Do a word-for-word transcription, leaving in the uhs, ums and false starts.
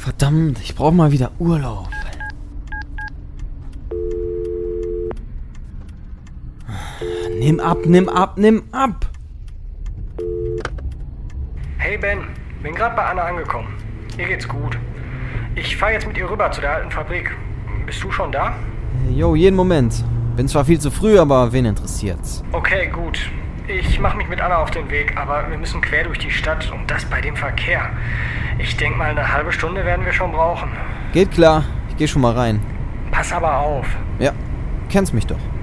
Verdammt, ich brauche mal wieder Urlaub. Nimm ab, nimm ab, nimm ab! Hey Ben, bin gerade bei Anna angekommen. Ihr geht's gut. Ich fahre jetzt mit ihr rüber zu der alten Fabrik. Bist du schon da? Jo, jeden Moment. Bin zwar viel zu früh, aber wen interessiert's? Okay, gut. Ich mache mich mit Anna auf den Weg, aber wir müssen quer durch die Stadt und das bei dem Verkehr. Ich denke mal, eine halbe Stunde werden wir schon brauchen. Geht klar, ich geh schon mal rein. Pass aber auf. Ja, kennst mich doch.